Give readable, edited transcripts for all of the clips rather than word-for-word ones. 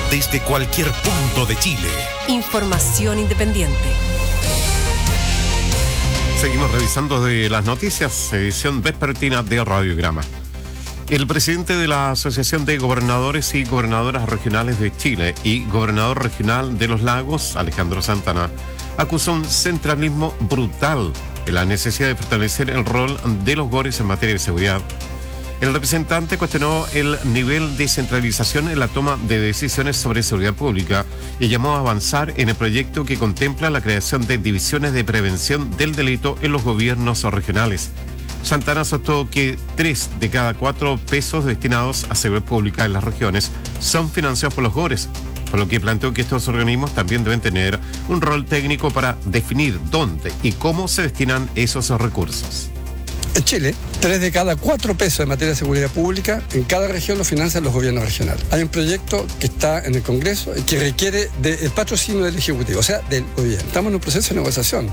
desde cualquier punto de Chile. Información independiente. Seguimos revisando de las noticias, edición vespertina de Radiograma. El presidente de la Asociación de Gobernadores y Gobernadoras Regionales de Chile y gobernador regional de Los Lagos, Alejandro Santana, acusó un centralismo brutal en la necesidad de fortalecer el rol de los GORES en materia de seguridad. El representante cuestionó el nivel de centralización en la toma de decisiones sobre seguridad pública y llamó a avanzar en el proyecto que contempla la creación de divisiones de prevención del delito en los gobiernos regionales. Santana sostuvo que 3 de cada 4 pesos destinados a seguridad pública en las regiones son financiados por los GORES, por lo que planteó que estos organismos también deben tener un rol técnico para definir dónde y cómo se destinan esos recursos. En Chile, 3 de cada 4 pesos en materia de seguridad pública en cada región lo financian los gobiernos regionales. Hay un proyecto que está en el Congreso y que requiere del patrocinio del Ejecutivo, o sea, del gobierno. Estamos en un proceso de negociación.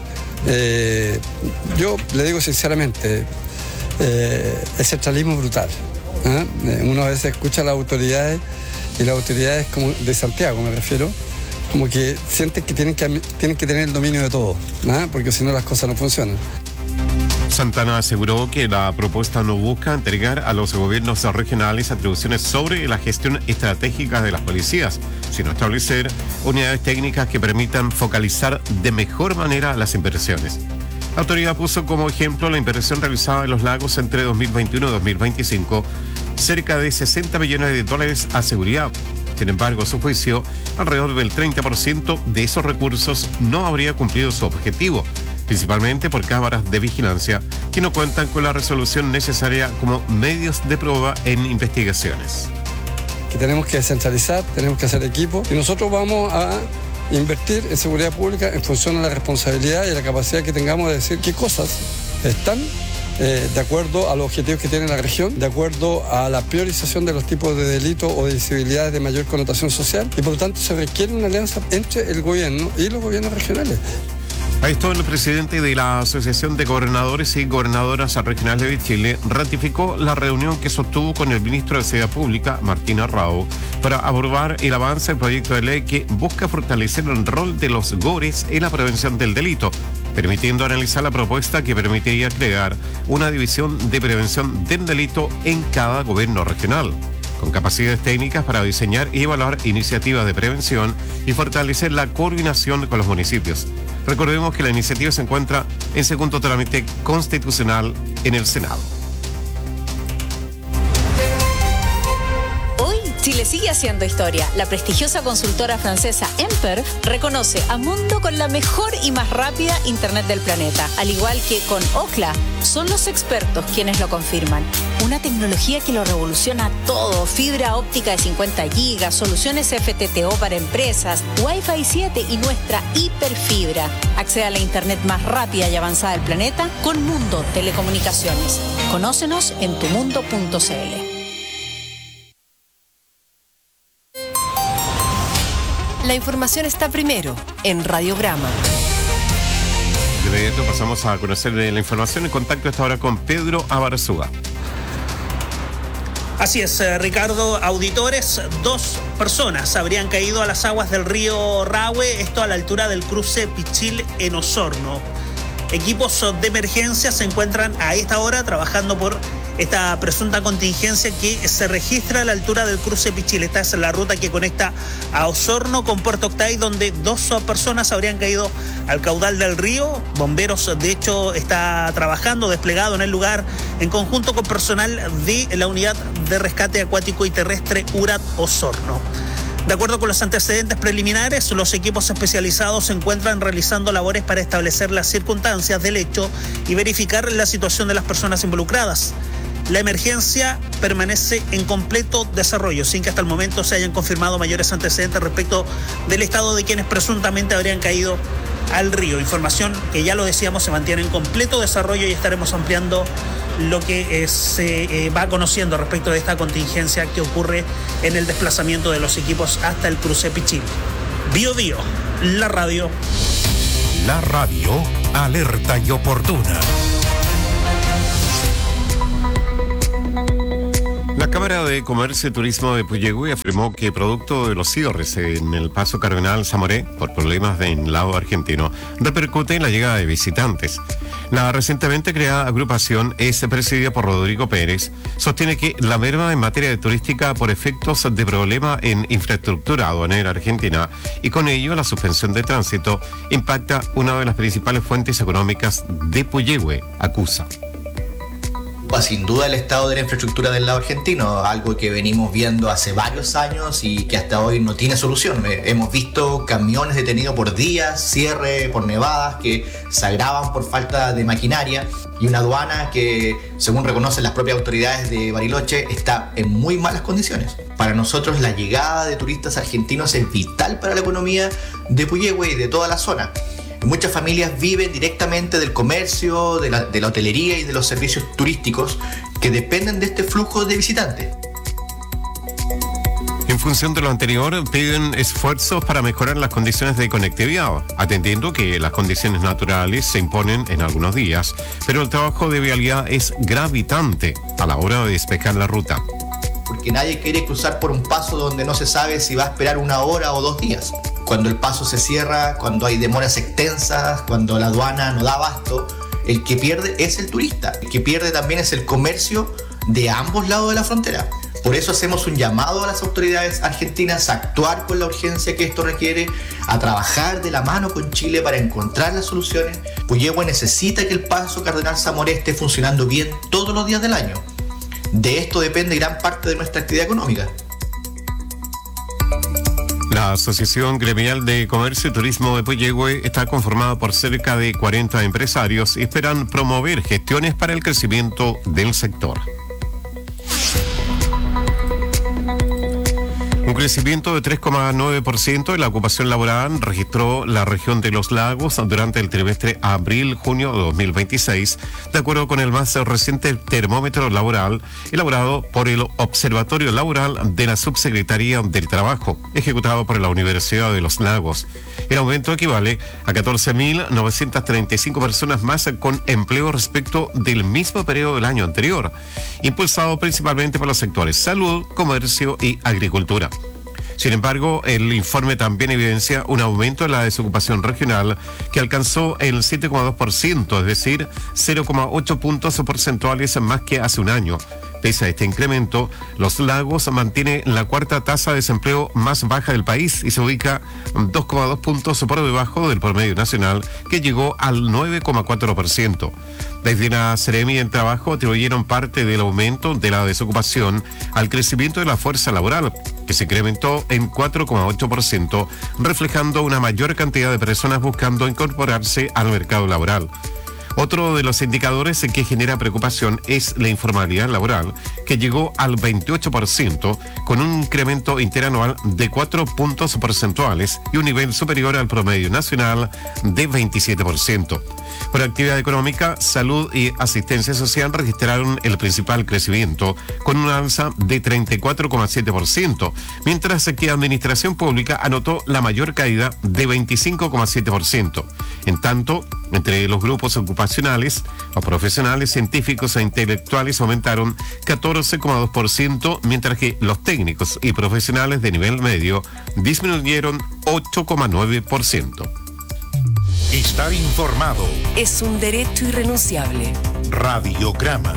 Yo le digo sinceramente, el centralismo es brutal. Uno a veces escucha a las autoridades y las autoridades como de Santiago, me refiero, como que sienten que tienen que tener el dominio de todo, porque si no las cosas no funcionan. Santana aseguró que la propuesta no busca entregar a los gobiernos regionales atribuciones sobre la gestión estratégica de las policías, sino establecer unidades técnicas que permitan focalizar de mejor manera las inversiones. La autoridad puso como ejemplo la inversión realizada en Los Lagos entre 2021 y 2025, cerca de $60 millones a seguridad. Sin embargo, a su juicio, alrededor del 30% de esos recursos no habría cumplido su objetivo, principalmente por cámaras de vigilancia que no cuentan con la resolución necesaria como medios de prueba en investigaciones. Que tenemos que descentralizar, tenemos que hacer equipo y nosotros vamos a invertir en seguridad pública en función a la responsabilidad y a la capacidad que tengamos de decir qué cosas están de acuerdo a los objetivos que tiene la región, de acuerdo a la priorización de los tipos de delitos o de visibilidades de mayor connotación social y por lo tanto se requiere una alianza entre el gobierno y los gobiernos regionales. Ahí está el presidente de la Asociación de Gobernadores y Gobernadoras Regionales de Chile ratificó la reunión que sostuvo con el ministro de Seguridad Pública, Martín Arrau, para abordar el avance del proyecto de ley que busca fortalecer el rol de los GORES en la prevención del delito, permitiendo analizar la propuesta que permitiría crear una división de prevención del delito en cada gobierno regional, con capacidades técnicas para diseñar y evaluar iniciativas de prevención y fortalecer la coordinación con los municipios. Recordemos que la iniciativa se encuentra en segundo trámite constitucional en el Senado. Chile sigue haciendo historia. La prestigiosa consultora francesa Emper reconoce a Mundo con la mejor y más rápida internet del planeta. Al igual que con Ookla, son los expertos quienes lo confirman. Una tecnología que lo revoluciona todo. Fibra óptica de 50 gigas, soluciones FTTO para empresas, Wi-Fi 7 y nuestra hiperfibra. Accede a la internet más rápida y avanzada del planeta con Mundo Telecomunicaciones. Conócenos en tumundo.cl. La información está primero en Radiograma. De inmediato pasamos a conocer la información en contacto a esta hora con Pedro Abarzúa. Así es, Ricardo. Auditores, 2 personas habrían caído a las aguas del río Rahue, esto a la altura del cruce Pichil en Osorno. Equipos de emergencia se encuentran a esta hora trabajando por esta presunta contingencia que se registra a la altura del cruce Pichil. Esta es la ruta que conecta a Osorno con Puerto Octay, donde 2 personas habrían caído al caudal del río. Bomberos, de hecho, está trabajando, desplegado en el lugar, en conjunto con personal de la Unidad de Rescate Acuático y Terrestre URAT Osorno. De acuerdo con los antecedentes preliminares, los equipos especializados se encuentran realizando labores para establecer las circunstancias del hecho y verificar la situación de las personas involucradas. La emergencia permanece en completo desarrollo, sin que hasta el momento se hayan confirmado mayores antecedentes respecto del estado de quienes presuntamente habrían caído al río. Información que, ya lo decíamos, se mantiene en completo desarrollo y estaremos ampliando lo que se va conociendo respecto de esta contingencia que ocurre en el desplazamiento de los equipos hasta el cruce Pichil. Bio Bio, la radio. La radio alerta y oportuna. La Cámara de Comercio y Turismo de Puyehue afirmó que producto de los cierres en el Paso Cardenal Zamoré por problemas del lado argentino, repercute en la llegada de visitantes. La recientemente creada agrupación es presidida por Rodrigo Pérez. Sostiene que la merma en materia de turística por efectos de problema en infraestructura aduanera argentina y con ello la suspensión de tránsito impacta una de las principales fuentes económicas de Puyehue, acusa. Sin duda el estado de la infraestructura del lado argentino, algo que venimos viendo hace varios años y que hasta hoy no tiene solución. Hemos visto camiones detenidos por días, cierre por nevadas que se agravan por falta de maquinaria y una aduana que, según reconocen las propias autoridades de Bariloche, está en muy malas condiciones. Para nosotros la llegada de turistas argentinos es vital para la economía de Puyehue y de toda la zona. Muchas familias viven directamente del comercio, de la hotelería y de los servicios turísticos que dependen de este flujo de visitantes. En función de lo anterior, piden esfuerzos para mejorar las condiciones de conectividad, atendiendo que las condiciones naturales se imponen en algunos días, pero el trabajo de vialidad es gravitante a la hora de despejar la ruta. Porque nadie quiere cruzar por un paso donde no se sabe si va a esperar 1 hora o 2 días. Cuando el paso se cierra, cuando hay demoras extensas, cuando la aduana no da abasto, el que pierde es el turista. El que pierde también es el comercio de ambos lados de la frontera. Por eso hacemos un llamado a las autoridades argentinas a actuar con la urgencia que esto requiere, a trabajar de la mano con Chile para encontrar las soluciones. Puyehue necesita que el Paso Cardenal Zamoré esté funcionando bien todos los días del año. De esto depende gran parte de nuestra actividad económica. La Asociación Gremial de Comercio y Turismo de Puyehue está conformada por cerca de 40 empresarios y esperan promover gestiones para el crecimiento del sector. Un crecimiento de 3,9% en la ocupación laboral registró la región de Los Lagos durante el trimestre abril-junio de 2026, de acuerdo con el más reciente termómetro laboral elaborado por el Observatorio Laboral de la Subsecretaría del Trabajo, ejecutado por la Universidad de Los Lagos. El aumento equivale a 14.935 personas más con empleo respecto del mismo periodo del año anterior, impulsado principalmente por los sectores salud, comercio y agricultura. Sin embargo, el informe también evidencia un aumento en la desocupación regional que alcanzó el 7,2%, es decir, 0,8 puntos porcentuales más que hace un año. Pese a este incremento, Los Lagos mantiene la cuarta tasa de desempleo más baja del país y se ubica 2,2 puntos por debajo del promedio nacional, que llegó al 9,4%. Desde la Seremi del Trabajo atribuyeron parte del aumento de la desocupación al crecimiento de la fuerza laboral, que se incrementó en 4,8%, reflejando una mayor cantidad de personas buscando incorporarse al mercado laboral. Otro de los indicadores que genera preocupación es la informalidad laboral, que llegó al 28%, con un incremento interanual de 4 puntos porcentuales y un nivel superior al promedio nacional de 27%. Por actividad económica, salud y asistencia social registraron el principal crecimiento, con una alza de 34,7%, mientras que administración pública anotó la mayor caída de 25,7%. En tanto, entre los grupos ocupacionales, los profesionales, científicos e intelectuales aumentaron 14,2%, mientras que los técnicos y profesionales de nivel medio disminuyeron 8,9%. Estar informado. Es un derecho irrenunciable. Radiograma.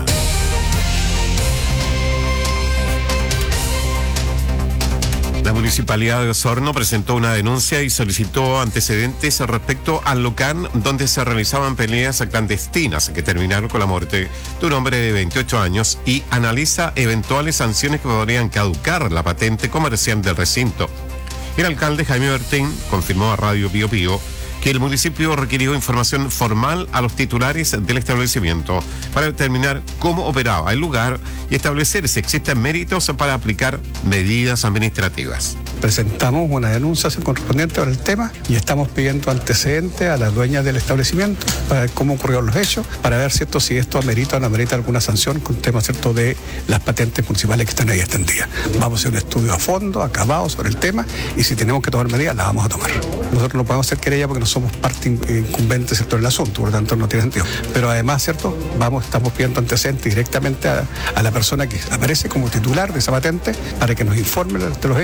La Municipalidad de Osorno presentó una denuncia y solicitó antecedentes respecto al local donde se realizaban peleas clandestinas que terminaron con la muerte de un hombre de 28 años y analiza eventuales sanciones que podrían caducar la patente comercial del recinto. El alcalde Jaime Bertín confirmó a Radio Pío Pío que el municipio requirió información formal a los titulares del establecimiento para determinar cómo operaba el lugar y establecer si existen méritos para aplicar medidas administrativas. presentamos una denuncia correspondiente sobre el tema y estamos pidiendo antecedentes a las dueñas del establecimiento para ver cómo ocurrieron los hechos, para ver, ¿cierto?, si esto amerita o no amerita alguna sanción con el tema, ¿cierto?, de las patentes municipales que están ahí extendidas. Vamos a hacer un estudio a fondo, acabado sobre el tema, y si tenemos que tomar medidas, las vamos a tomar. Nosotros no podemos hacer querella porque no somos parte incumbente, ¿cierto?, del asunto, por lo tanto no tiene sentido. Pero además, ¿cierto?, estamos pidiendo antecedentes directamente a la persona que aparece como titular de esa patente para que nos informe de los hechos